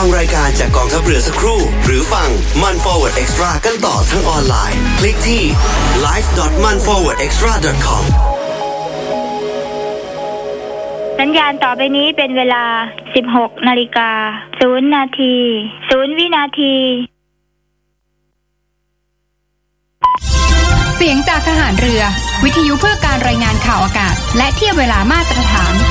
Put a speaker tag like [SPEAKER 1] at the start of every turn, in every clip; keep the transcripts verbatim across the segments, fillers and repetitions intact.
[SPEAKER 1] งรายการจากกองทัพเรือสักครู่หรือฟังมัน Forward Extra กันต่อทั้งออนไลน์คลิกที่ ไลฟ์ ดอท มัน ฟอร์เวิร์ด เอ็กซ์ตร้า ดอท คอม
[SPEAKER 2] สัญญาณต่อไปนี้เป็นเวลา สิบหกนาฬิกาศูนย์นาทีศูนย์วินาที
[SPEAKER 3] เสียงจากทหารเรือวิทยุเพื่อการรายงานข่าวอากาศและเทียบเวลามาตรฐาน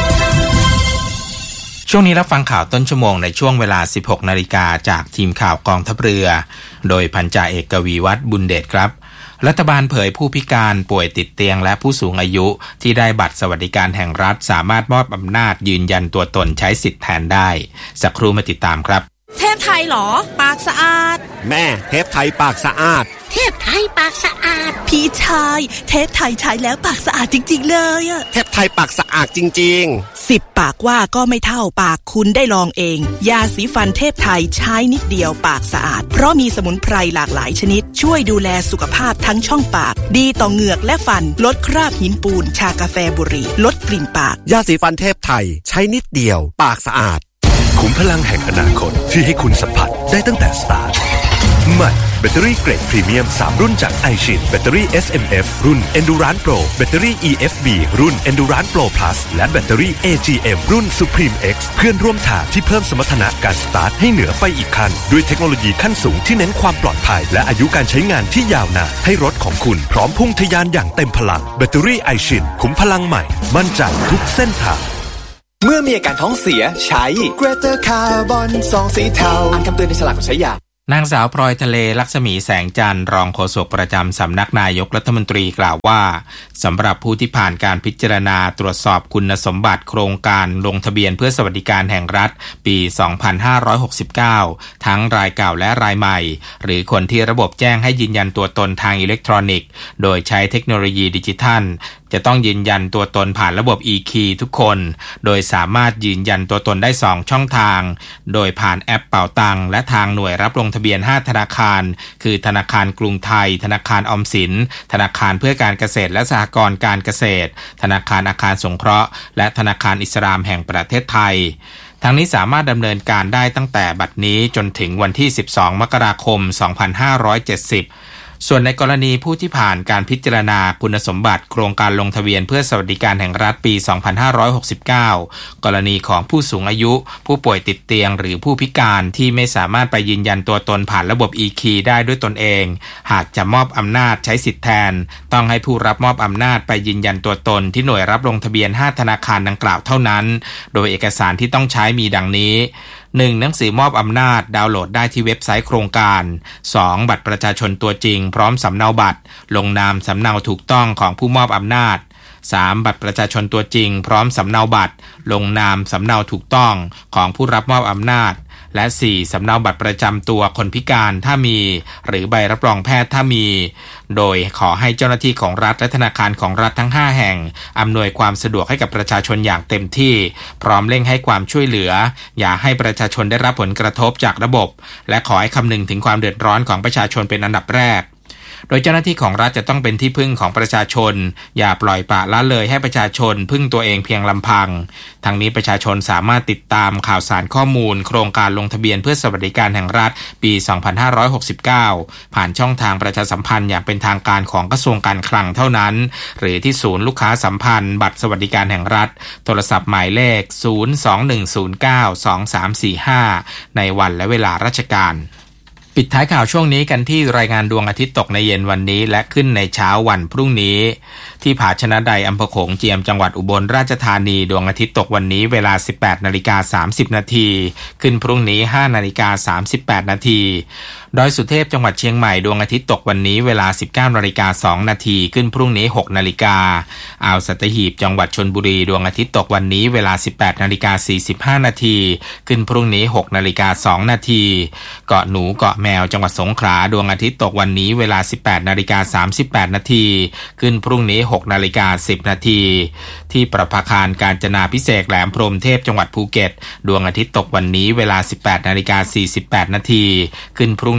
[SPEAKER 4] ช่วงนี้รับฟังข่าวต้นชั่วโมงในช่วงเวลา สิบหกนาฬิกาจากทีมข่าวกองทัพเรือโดยพันจ่าเอกกวีวัฒน์บุญเดชครับรัฐบาลเผยผู้พิการป่วยติดเตียงและผู้สูงอายุที่ได้บัตรสวัสดิการแห่งรัฐสามารถมอบอำนาจยืนยันตัวตนใช้สิทธิ์แทนได้สักครู่มาติดตามครับ
[SPEAKER 5] เทพไทยเหรอปากสะอาด
[SPEAKER 6] แม่เทพไทยปากสะอาด
[SPEAKER 5] เทพไทยปากสะอาดพี่ชายเทพไทยใช้แล้วปากสะอาดจริงๆเลยอะ
[SPEAKER 6] เทพไทยปากสะอาดจริง
[SPEAKER 5] ๆสิบปากว่าก็ไม่เท่าปากคุณได้ลองเองยาสีฟันเทพไทยใช้นิดเดียวปากสะอาดเพราะมีสมุนไพรหลากหลายชนิดช่วยดูแลสุขภาพทั้งช่องปากดีต่อเหงือกและฟันลดคราบหินปูนชากาแฟบุหรี่ลดกลิ่นปาก
[SPEAKER 6] ยาสีฟันเทพไทยใช้นิดเดียวปากสะอาด
[SPEAKER 7] ขุมพลังแห่งอนาคตที่ให้คุณสัมผัสได้ตั้งแต่สตาร์ทใหม่แบตเตอรี่เกรดพรีเมียมสามรุ่นจาก iShin แบตเตอรี่ เอส เอ็ม เอฟ รุ่น Endurance Pro แบตเตอรี่ อี เอฟ บี รุ่น Endurance Pro Plus และแบตเตอรี่ เอ จี เอ็ม รุ่น Supreme X เพื่อนร่วมทางที่เพิ่มสมรรถนะการสตาร์ทให้เหนือไปอีกขั้นด้วยเทคโนโลยีขั้นสูงที่เน้นความปลอดภัยและอายุการใช้งานที่ยาวนานให้รถของคุณพร้อมพุ่งทะยานอย่างเต็มพลังแบตเตอรี่ iShin ขุมพลังใหม่มั่นใจทุกเส้นทาง
[SPEAKER 8] เมื่อมีอาการท้องเสียใช้ Greater Carbon ซองสีเทาอ่านคำเตือนในฉลากก่อนใช้ย
[SPEAKER 4] านางสาวพลอยทะเลลักษมีแสงจันทร์รองโฆษกประจำสำนักนายกรัฐมนตรีกล่าวว่าสำหรับผู้ที่ผ่านการพิจารณาตรวจสอบคุณสมบัติโครงการลงทะเบียนเพื่อสวัสดิการแห่งรัฐปี สองพันห้าร้อยหกสิบเก้า ทั้งรายเก่าและรายใหม่หรือคนที่ระบบแจ้งให้ยืนยันตัวตนทางอิเล็กทรอนิกส์โดยใช้เทคโนโลยีดิจิทัลจะต้องยืนยันตัวตนผ่านระบบ e-key ทุกคนโดยสามารถยืนยันตัวตนได้สองช่องทางโดยผ่านแอปเป๋าตังและทางหน่วยรับลงทะเบียนห้าธนาคารคือธนาคารกรุงไทยธนาคารออมสินธนาคารเพื่อการเกษตรและสหกรณ์การเกษตรธนาคารอาคารสงเคราะห์และธนาคารอิสลามแห่งประเทศไทยทั้งนี้สามารถดำเนินการได้ตั้งแต่บัดนี้จนถึงวันที่สิบสองมกราคมสองพันห้าร้อยเจ็ดสิบส่วนในกรณีผู้ที่ผ่านการพิจารณาคุณสมบัติโครงการลงทะเบียนเพื่อสวัสดิการแห่งรัฐปี สองพันห้าร้อยหกสิบเก้า กรณีของผู้สูงอายุผู้ป่วยติดเตียงหรือผู้พิการที่ไม่สามารถไปยืนยันตัวตนผ่านระบบ e-key ได้ด้วยตนเองหากจะมอบอำนาจใช้สิทธิแทนต้องให้ผู้รับมอบอำนาจไปยืนยันตัวตนที่หน่วยรับลงทะเบียนห้าธนาคารดังกล่าวเท่านั้นโดยเอกสารที่ต้องใช้มีดังนี้หนึ่ง หนังสือมอบอำนาจดาวน์โหลดได้ที่เว็บไซต์โครงการสอง บัตรประชาชนตัวจริงพร้อมสำเนาบัตรลงนามสำเนาถูกต้องของผู้มอบอำนาจสาม บัตรประชาชนตัวจริงพร้อมสำเนาบัตรลงนามสำเนาถูกต้องของผู้รับมอบอำนาจและสี่ สำเนาบัตรประจำตัวคนพิการถ้ามีหรือใบรับรองแพทย์ถ้ามีโดยขอให้เจ้าหน้าที่ของรัฐและธนาคารของรัฐทั้งห้าแห่งอำนวยความสะดวกให้กับประชาชนอย่างเต็มที่พร้อมเร่งให้ความช่วยเหลืออย่าให้ประชาชนได้รับผลกระทบจากระบบและขอให้คำนึงถึงความเดือดร้อนของประชาชนเป็นอันดับแรกโดยเจ้าหน้าที่ของรัฐจะต้องเป็นที่พึ่งของประชาชนอย่าปล่อยปละละเลยให้ประชาชนพึ่งตัวเองเพียงลำพังทั้งนี้ประชาชนสามารถติดตามข่าวสารข้อมูลโครงการลงทะเบียนเพื่อสวัสดิการแห่งรัฐปี สองพันห้าร้อยหกสิบเก้า ผ่านช่องทางประชาสัมพันธ์อย่างเป็นทางการของกระทรวงการคลังเท่านั้นหรือที่ศูนย์ลูกค้าสัมพันธ์บัตรสวัสดิการแห่งรัฐโทรศัพท์หมายเลขศูนย์ สอง หนึ่ง ศูนย์ เก้า สอง สาม สี่ ห้าในวันและเวลาราชการปิดท้ายข่าวช่วงนี้กันที่รายงานดวงอาทิตย์ตกในเย็นวันนี้และขึ้นในเช้าวันพรุ่งนี้ที่ผาชนะไดอำเภอโขงเจียมจังหวัดอุบลราชธานีดวงอาทิตย์ตกวันนี้เวลา สิบแปดนาฬิกาสามสิบนาทีขึ้นพรุ่งนี้ ห้านาฬิกาสามสิบแปดนาทีดอยสุเทพจังหวัดเชียงใหม่ดวงอาทิตย์ตกวันนี้เวลา สิบเก้านาฬิกาสองนาทีขึ้นพรุ่งนี้ หกนาฬิกาอ่าวสัตหีบจังหวัดชลบุรีดวงอาทิตย์ตกวันนี้เวลา สิบแปดนาฬิกาสี่สิบห้านาทีขึ้นพรุ่งนี้ หกนาฬิกาสองนาทีเกาะหนูเกาะแมวจังหวัดสงขลาดวงอาทิตย์ตกวันนี้เวลา สิบแปดนาฬิกาสามสิบแปดนาทีขึ้นพรุ่งนี้ หกนาฬิกาสิบนาทีที่ประภาคารกาญจนาภิเษกแหลมพรหมเทพจังหวัดภูเก็ตดวงอาทิตย์ตกวันนี้เวลา สิบแปดนาฬิกาสี่สิบแปดนาทีขึ้นพรุ่ง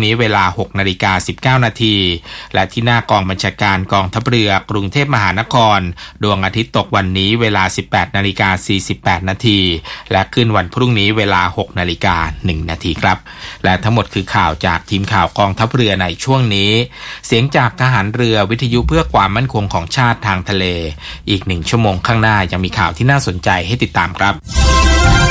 [SPEAKER 4] นี้เวลา หกนาฬิกาสิบเก้านาทีและที่หน้ากองบัญชาการกองทัพเรือกรุงเทพมหานครดวงอาทิตย์ตกวันนี้เวลา สิบแปดนาฬิกาสี่สิบแปดนาทีและขึ้นวันพรุ่งนี้เวลา หกนาฬิกาหนึ่งนาทีครับและทั้งหมดคือข่าวจากทีมข่าวกองทัพเรือในช่วงนี้เสียงจากทหารเรือวิทยุเพื่อความมั่นคงของชาติทางทะเลอีกหนึ่งชั่วโมงข้างหน้ายังมีข่าวที่น่าสนใจให้ติดตามครับ